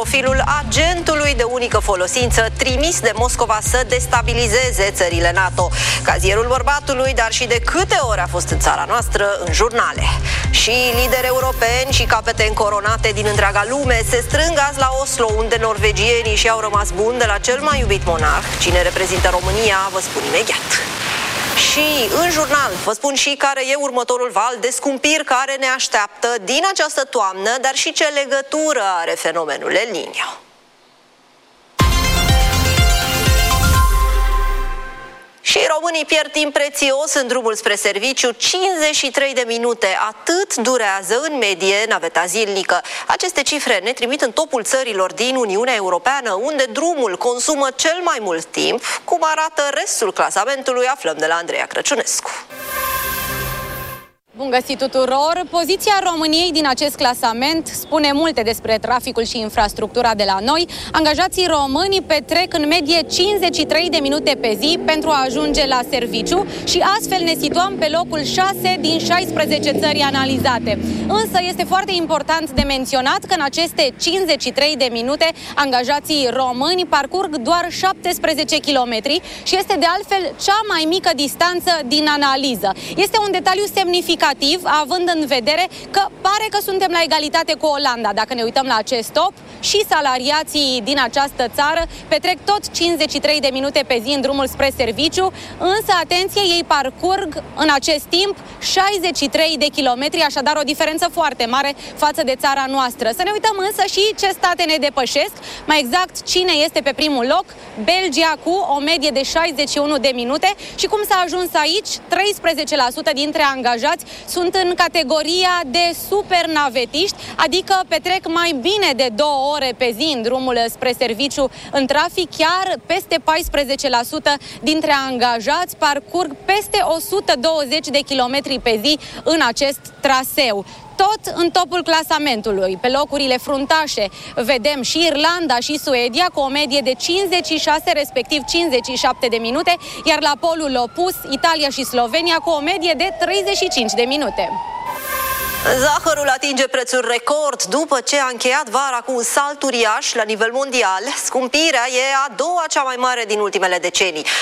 profilul agentului de unică folosință trimis de Moscova să destabilizeze țările NATO. Cazierul bărbatului, dar și de câte ori a fost în țara noastră în jurnale. Și lideri europeni și capete încoronate din întreaga lume se strâng azi la Oslo, unde norvegienii și-au rămas buni de la cel mai iubit monarh. Cine reprezintă România, vă spun imediat. Și în jurnal vă spun și care e următorul val de scumpiri care ne așteaptă din această toamnă, dar și ce legătură are fenomenul El Niño. Și românii pierd timp prețios în drumul spre serviciu, 53 de minute. Atât durează în medie naveta zilnică. Aceste cifre ne trimit în topul țărilor din Uniunea Europeană, unde drumul consumă cel mai mult timp. Cum arată restul clasamentului, aflăm de la Andreea Crăciunescu. Bun găsit tuturor! Poziția României din acest clasament spune multe despre traficul și infrastructura de la noi. Angajații români petrec în medie 53 de minute pe zi pentru a ajunge la serviciu și astfel ne situăm pe locul 6 din 16 țări analizate. Însă este foarte important de menționat că în aceste 53 de minute angajații români parcurg doar 17 km și este de altfel cea mai mică distanță din analiză. Este un detaliu semnificativ, având în vedere că pare că suntem la egalitate cu Olanda. Dacă ne uităm la acest top, și salariații din această țară petrec tot 53 de minute pe zi în drumul spre serviciu, însă, atenție, ei parcurg în acest timp 63 de kilometri, așadar o diferență foarte mare față de țara noastră. Să ne uităm însă și ce state ne depășesc, mai exact cine este pe primul loc: Belgia cu o medie de 61 de minute. Și cum s-a ajuns aici? 13% dintre angajați sunt în categoria de supernavetiști, adică petrec mai bine de 2 ore pe zi în drumul spre serviciu în trafic, chiar peste 14% dintre angajați parcurg peste 120 de kilometri pe zi în acest traseu. Tot în topul clasamentului, pe locurile fruntașe, vedem și Irlanda și Suedia cu o medie de 56, respectiv 57 de minute, iar la polul opus, Italia și Slovenia cu o medie de 35 de minute. Zahărul atinge prețuri record după ce a încheiat vara cu un salt uriaș la nivel mondial. Scumpirea e a doua cea mai mare din ultimele decenii.